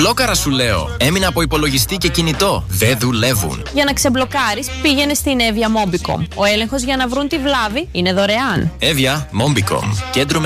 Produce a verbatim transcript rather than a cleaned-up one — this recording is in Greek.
Ξεμπλόκαρα σου λέω. Έμεινα από υπολογιστή και κινητό. Δεν δουλεύουν. Για να ξεμπλοκάρεις, πήγαινε στην Evia Mobicom. Ο έλεγχος για να βρουν τη βλάβη είναι δωρεάν. Evia Mobicom. Κέντρο